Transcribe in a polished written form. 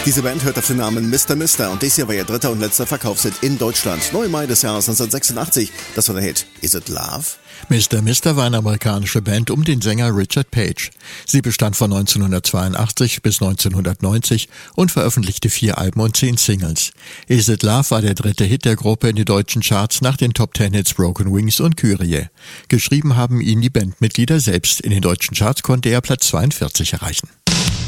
Diese Band hört auf den Namen Mr. Mister und dies hier war ihr dritter und letzter Verkaufshit in Deutschland. 9. Mai des Jahres 1986, das war der Hit Is It Love? Mr. Mister war eine amerikanische Band um den Sänger Richard Page. Sie bestand von 1982 bis 1990 und veröffentlichte 4 Alben und 10 Singles. Is It Love war der dritte Hit der Gruppe in den deutschen Charts nach den Top 10 Hits Broken Wings und Kyrie. Geschrieben haben ihn die Bandmitglieder selbst. In den deutschen Charts konnte er Platz 42 erreichen.